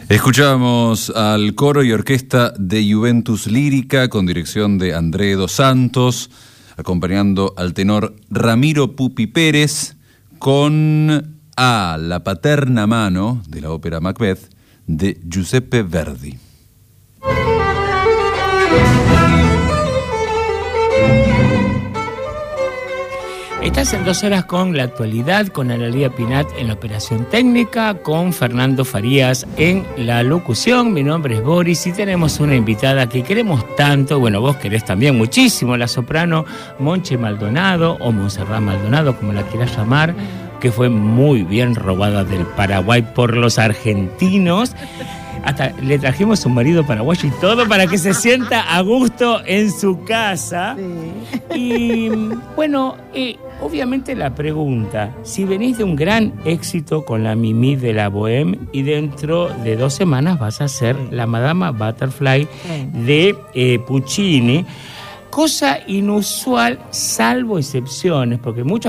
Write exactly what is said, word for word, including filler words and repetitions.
Escuchábamos al coro y orquesta de Juventus Lírica con dirección de André dos Santos, acompañando al tenor Ramiro Pupi Pérez con A la paterna mano de la ópera Macbeth de Giuseppe Verdi. Estás en Dos Horas con la actualidad, con Analía Pinat en la operación técnica, con Fernando Farías en la locución. Mi nombre es Boris y tenemos una invitada que queremos tanto, bueno, vos querés también muchísimo, la soprano Monche Maldonado, o Montserrat Maldonado, como la quieras llamar, que fue muy bien robada del Paraguay por los argentinos. Hasta le trajimos un marido paraguayo y todo para que se sienta a gusto en su casa. Sí. Y bueno, eh, obviamente la pregunta, si venís de un gran éxito con la Mimi de la Bohème y dentro de dos semanas vas a ser sí. la Madama Butterfly sí. de eh, Puccini, cosa inusual salvo excepciones, porque muchos